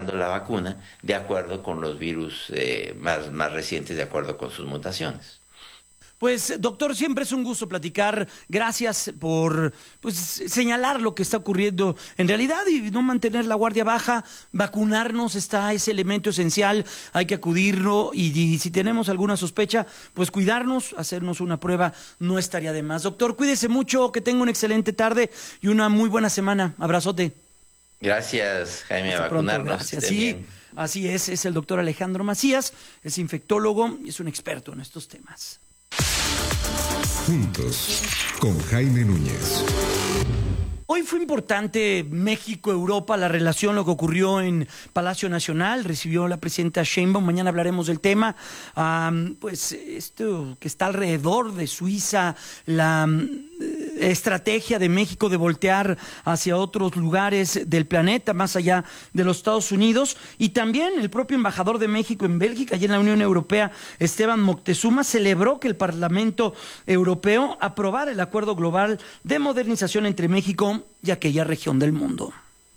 adaptando la vacuna de acuerdo con los virus más recientes, de acuerdo con sus mutaciones. Pues, doctor, siempre es un gusto platicar. Gracias por señalar lo que está ocurriendo en realidad y no mantener la guardia baja. Vacunarnos está ese elemento esencial, hay que acudirlo y si tenemos alguna sospecha, pues cuidarnos, hacernos una prueba no estaría de más. Doctor, cuídese mucho, que tenga una excelente tarde y una muy buena semana. Abrazote. Gracias, Jaime, a vacunarnos. Gracias. Sí, así es el doctor Alejandro Macías, es infectólogo y es un experto en estos temas. Juntos, con Jaime Núñez. Hoy fue importante México-Europa, la relación, lo que ocurrió en Palacio Nacional, recibió la presidenta Sheinbaum, mañana hablaremos del tema, pues esto que está alrededor de Suiza, la estrategia de México de voltear hacia otros lugares del planeta, más allá de los Estados Unidos, y también el propio embajador de México en Bélgica y en la Unión Europea, Esteban Moctezuma, celebró que el Parlamento Europeo aprobara el Acuerdo Global de Modernización entre México y aquella región del mundo.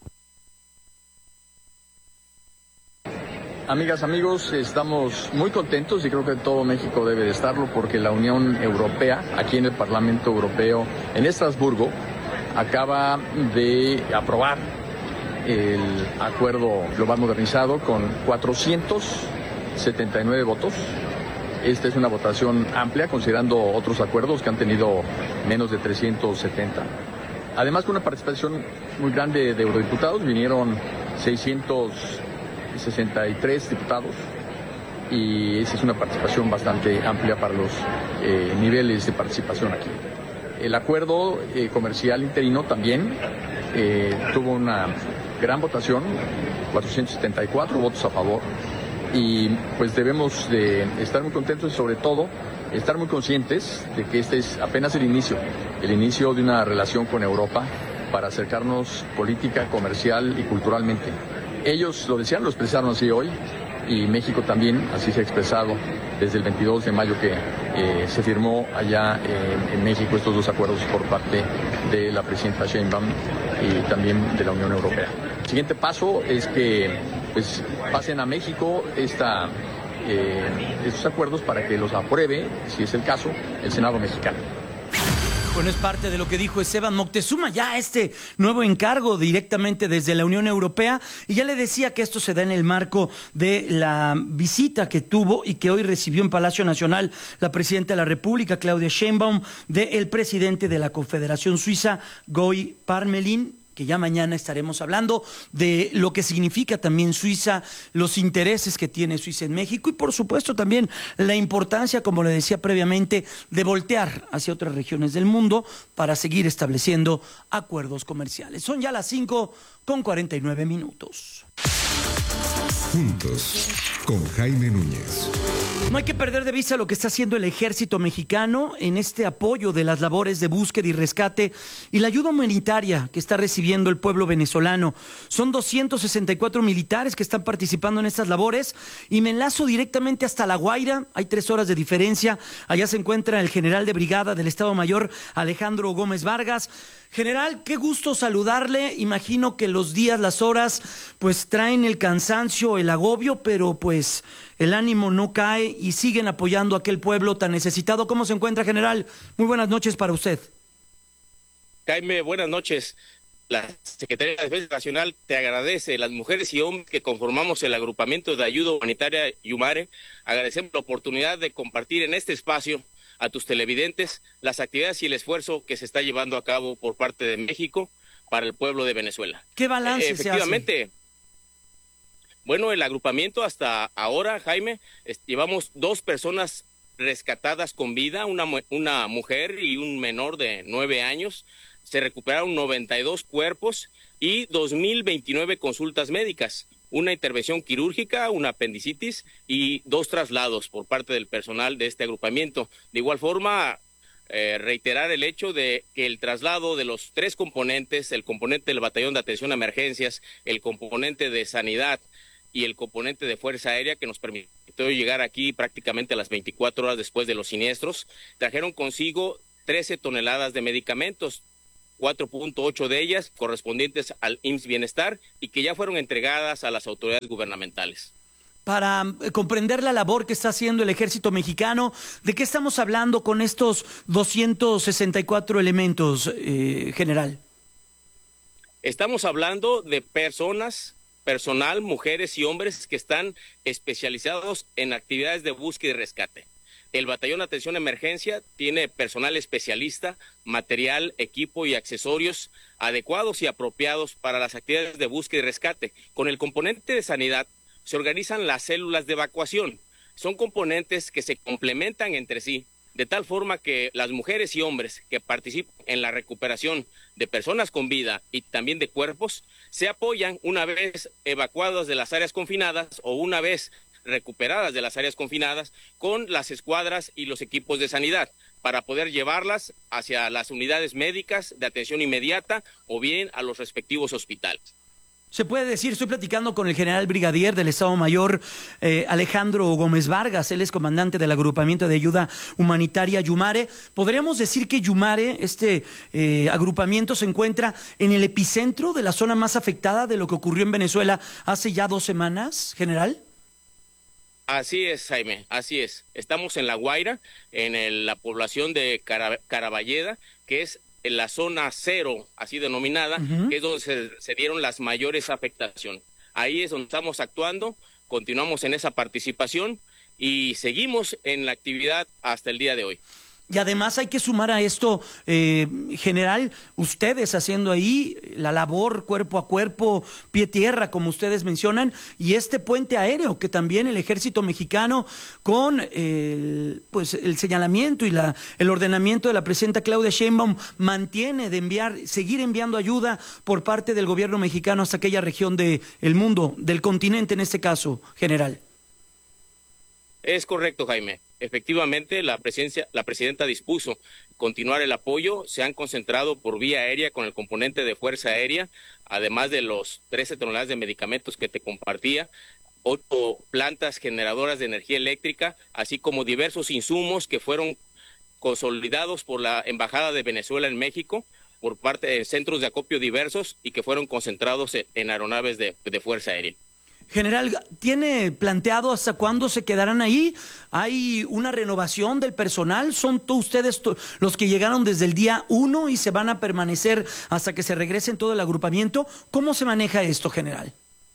Amigas, amigos, estamos muy contentos y creo que todo México debe de estarlo porque la Unión Europea, aquí en el Parlamento Europeo, en Estrasburgo, acaba de aprobar el Acuerdo Global Modernizado con 479 votos. Esta es una votación amplia, considerando otros acuerdos que han tenido menos de 370. Además, con una participación muy grande de eurodiputados, vinieron 663 diputados y esa es una participación bastante amplia para los niveles de participación aquí. El acuerdo comercial interino también tuvo una gran votación, 474 votos a favor, y pues debemos de estar muy contentos y sobre todo estar muy conscientes de que este es apenas el inicio de una relación con Europa para acercarnos política, comercial y culturalmente. Ellos lo desean, lo expresaron así hoy, y México también así se ha expresado desde el 22 de mayo que se firmó allá en México estos dos acuerdos por parte de la presidenta Sheinbaum y también de la Unión Europea. El siguiente paso es que pues pasen a México estos acuerdos para que los apruebe, si es el caso, el Senado mexicano. Bueno, es parte de lo que dijo Esteban Moctezuma, ya este nuevo encargo directamente desde la Unión Europea, y ya le decía que esto se da en el marco de la visita que tuvo y que hoy recibió en Palacio Nacional la presidenta de la República, Claudia Sheinbaum, del presidente de la Confederación Suiza, Guy Parmelin, que ya mañana estaremos hablando de lo que significa también Suiza, los intereses que tiene Suiza en México y por supuesto también la importancia, como le decía previamente, de voltear hacia otras regiones del mundo para seguir estableciendo acuerdos comerciales. Son ya las 5:49. Juntos, con Jaime Núñez. No hay que perder de vista lo que está haciendo el ejército mexicano en este apoyo de las labores de búsqueda y rescate y la ayuda humanitaria que está recibiendo el pueblo venezolano. Son 264 militares que están participando en estas labores y me enlazo directamente hasta La Guaira. Hay 3 horas de diferencia. Allá se encuentra el general de brigada del Estado Mayor, Alejandro Gómez Vargas. General, qué gusto saludarle. Imagino que los días, las horas, pues traen el cansancio, el agobio, pero pues el ánimo no cae y siguen apoyando a aquel pueblo tan necesitado. ¿Cómo se encuentra, general? Muy buenas noches para usted. Jaime, buenas noches. La Secretaría de Defensa Nacional te agradece, las mujeres y hombres que conformamos el agrupamiento de ayuda humanitaria Yumare, agradecemos la oportunidad de compartir en este espacio a tus televidentes las actividades y el esfuerzo que se está llevando a cabo por parte de México para el pueblo de Venezuela. ¿Qué balance se hace? Efectivamente, bueno, el agrupamiento hasta ahora, Jaime, llevamos 2 personas rescatadas con vida, una mujer y un menor de 9 años. Se recuperaron 92 cuerpos y 2.029 consultas médicas, una intervención quirúrgica, una apendicitis y 2 traslados por parte del personal de este agrupamiento. De igual forma, reiterar el hecho de que el traslado de los 3 componentes, el componente del Batallón de Atención a Emergencias, el componente de Sanidad y el componente de Fuerza Aérea, que nos permitió llegar aquí prácticamente a las 24 horas después de los siniestros, trajeron consigo 13 toneladas de medicamentos, 4.8 de ellas correspondientes al IMSS Bienestar y que ya fueron entregadas a las autoridades gubernamentales. Para comprender la labor que está haciendo el ejército mexicano, ¿de qué estamos hablando con estos 264 elementos, general? Estamos hablando de personal, mujeres y hombres que están especializados en actividades de búsqueda y rescate. El Batallón de Atención a Emergencia tiene personal especialista, material, equipo y accesorios adecuados y apropiados para las actividades de búsqueda y rescate. Con el componente de sanidad se organizan las células de evacuación. Son componentes que se complementan entre sí, de tal forma que las mujeres y hombres que participan en la recuperación de personas con vida y también de cuerpos se apoyan una vez evacuados de las áreas confinadas o una vez recuperadas de las áreas confinadas con las escuadras y los equipos de sanidad para poder llevarlas hacia las unidades médicas de atención inmediata o bien a los respectivos hospitales. Se puede decir, estoy platicando con el general brigadier del Estado Mayor, Alejandro Gómez Vargas. Él es comandante del agrupamiento de ayuda humanitaria Yumare. ¿Podríamos decir que Yumare, agrupamiento, se encuentra en el epicentro de la zona más afectada de lo que ocurrió en Venezuela hace ya 2 semanas, general? Así es, Jaime, así es. Estamos en La Guaira, en la población de Caraballeda, que es en la zona 0, así denominada, que es donde se dieron las mayores afectaciones. Ahí es donde estamos actuando, continuamos en esa participación y seguimos en la actividad hasta el día de hoy. Y además hay que sumar a esto, general, ustedes haciendo ahí la labor cuerpo a cuerpo, pie tierra, como ustedes mencionan, y este puente aéreo que también el ejército mexicano, con el señalamiento y el ordenamiento de la presidenta Claudia Sheinbaum, mantiene de seguir enviando ayuda por parte del gobierno mexicano hasta aquella región del mundo, del continente en este caso, general. Es correcto, Jaime. Efectivamente, la presidenta dispuso continuar el apoyo. Se han concentrado por vía aérea con el componente de Fuerza Aérea, además de los 13 toneladas de medicamentos que te compartía, 8 plantas generadoras de energía eléctrica, así como diversos insumos que fueron consolidados por la Embajada de Venezuela en México, por parte de centros de acopio diversos y que fueron concentrados en aeronaves de Fuerza Aérea. General, ¿tiene planteado hasta cuándo se quedarán ahí? ¿Hay una renovación del personal? ¿Son ustedes los que llegaron desde el día 1 y se van a permanecer hasta que se regresen todo el agrupamiento? ¿Cómo se maneja esto, general?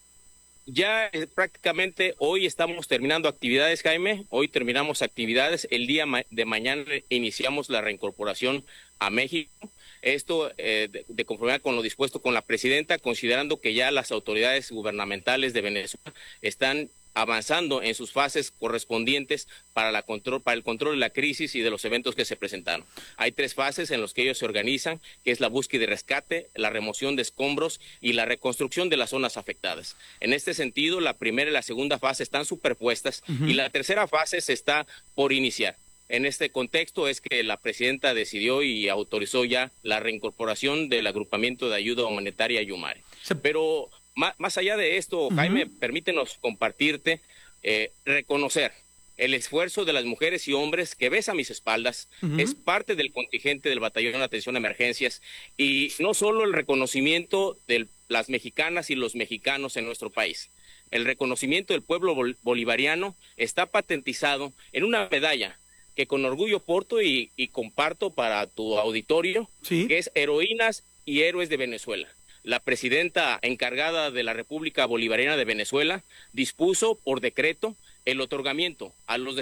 Ya prácticamente hoy estamos terminando actividades, Jaime. Hoy terminamos actividades. El día de mañana iniciamos la reincorporación a México. Esto de conformidad con lo dispuesto con la presidenta, considerando que ya las autoridades gubernamentales de Venezuela están avanzando en sus fases correspondientes para el control de la crisis y de los eventos que se presentaron. Hay 3 fases en las que ellos se organizan, que es la búsqueda y rescate, la remoción de escombros y la reconstrucción de las zonas afectadas. En este sentido, la primera y la segunda fase están superpuestas y la tercera fase se está por iniciar. En este contexto es que la presidenta decidió y autorizó ya la reincorporación del agrupamiento de ayuda humanitaria Yumare. Pero más allá de esto, Jaime, permítenos compartirte, reconocer el esfuerzo de las mujeres y hombres que ves a mis espaldas. Es parte del contingente del Batallón de Atención a Emergencias y no solo el reconocimiento de las mexicanas y los mexicanos en nuestro país. El reconocimiento del pueblo bolivariano está patentizado en una medalla que con orgullo porto y comparto para tu auditorio, ¿sí?, que es Heroínas y Héroes de Venezuela. La presidenta encargada de la República Bolivariana de Venezuela dispuso por decreto el otorgamiento a los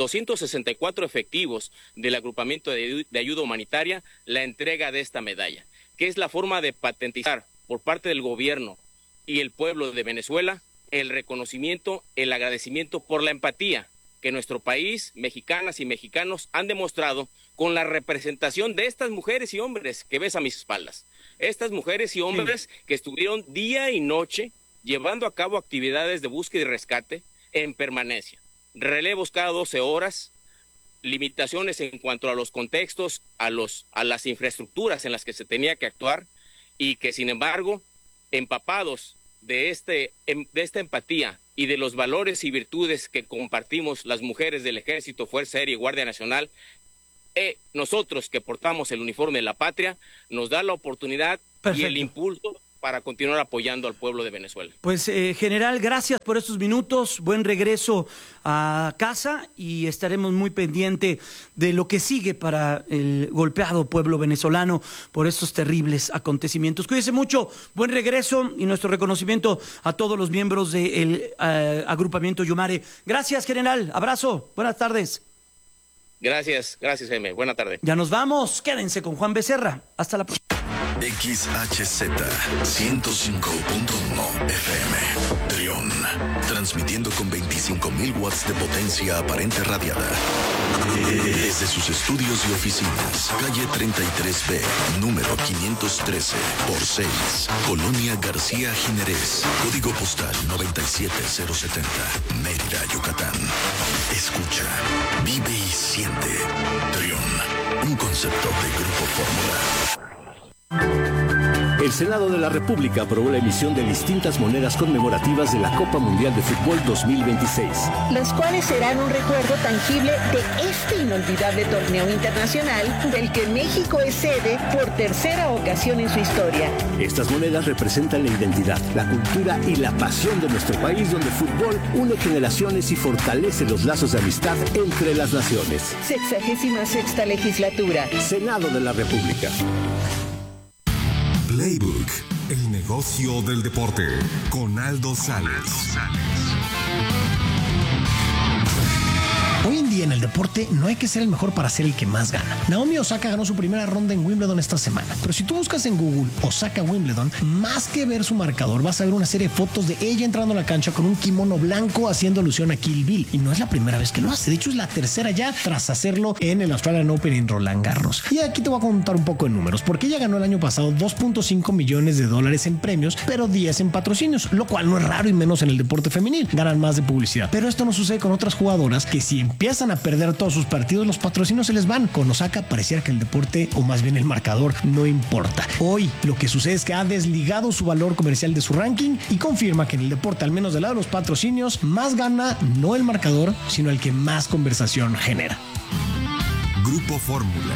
264 efectivos del agrupamiento de ayuda humanitaria la entrega de esta medalla, que es la forma de patentizar por parte del gobierno y el pueblo de Venezuela el reconocimiento, el agradecimiento por la empatía que nuestro país, mexicanas y mexicanos, han demostrado con la representación de estas mujeres y hombres que ves a mis espaldas. Estas mujeres y hombres que estuvieron día y noche llevando a cabo actividades de búsqueda y rescate en permanencia. Relevos cada 12 horas, limitaciones en cuanto a los contextos, a las infraestructuras en las que se tenía que actuar y que, sin embargo, empapados de esta empatía y de los valores y virtudes que compartimos las mujeres del Ejército, Fuerza Aérea y Guardia Nacional, nosotros que portamos el uniforme de la patria, nos da la oportunidad y el impulso para continuar apoyando al pueblo de Venezuela. Pues, general, gracias por estos minutos, buen regreso a casa y estaremos muy pendiente de lo que sigue para el golpeado pueblo venezolano por estos terribles acontecimientos. Cuídese mucho, buen regreso y nuestro reconocimiento a todos los miembros del agrupamiento Yumare. Gracias, general, abrazo, buenas tardes. Gracias, Jaime, buena tarde. Ya nos vamos, quédense con Juan Becerra, hasta la próxima. XHZ 105.1 FM Trión, transmitiendo con 25.000 watts de potencia aparente radiada desde sus estudios y oficinas, calle 33B, número 513 por 6, Colonia García Jiménez, código postal 97070, Mérida, Yucatán. Escucha, vive y siente. Trión, un concepto de Grupo Fórmula. El Senado de la República aprobó la emisión de distintas monedas conmemorativas de la Copa Mundial de Fútbol 2026. Las cuales serán un recuerdo tangible de este inolvidable torneo internacional del que México es sede por tercera ocasión en su historia. Estas monedas representan la identidad, la cultura y la pasión de nuestro país, donde el fútbol une generaciones y fortalece los lazos de amistad entre las naciones. 66ª legislatura. Senado de la República. Playbook, el negocio del deporte, con Aldo Sales. Hoy en día en el deporte no hay que ser el mejor para ser el que más gana. Naomi Osaka ganó su primera ronda en Wimbledon esta semana, pero si tú buscas en Google Osaka Wimbledon, más que ver su marcador, vas a ver una serie de fotos de ella entrando a la cancha con un kimono blanco haciendo alusión a Kill Bill. Y no es la primera vez que lo hace, de hecho es la tercera ya tras hacerlo en el Australian Open en Roland Garros. Y aquí te voy a contar un poco de números, porque ella ganó el año pasado $2.5 millones en premios, pero 10 en patrocinios, lo cual no es raro y menos en el deporte femenil, ganan más de publicidad. Pero esto no sucede con otras jugadoras que si empiezan a perder todos sus partidos, los patrocinios se les van. Con Osaka pareciera que el deporte, o más bien el marcador, no importa. Hoy lo que sucede es que ha desligado su valor comercial de su ranking y confirma que en el deporte, al menos del lado de los patrocinios, más gana no el marcador, sino el que más conversación genera. Grupo Fórmula.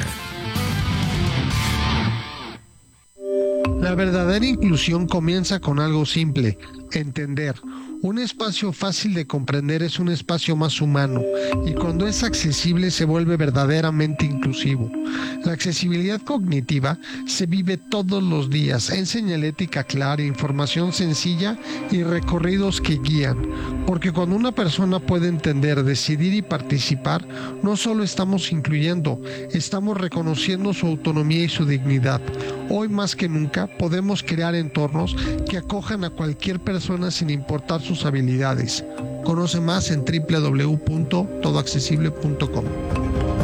La verdadera inclusión comienza con algo simple: entender. Un espacio fácil de comprender es un espacio más humano, y cuando es accesible se vuelve verdaderamente inclusivo. La accesibilidad cognitiva se vive todos los días en señalética clara, información sencilla y recorridos que guían, porque cuando una persona puede entender, decidir y participar, no solo estamos incluyendo, estamos reconociendo su autonomía y su dignidad. Hoy más que nunca podemos crear entornos que acojan a cualquier persona sin importar sus habilidades. Conoce más en www.todoaccesible.com.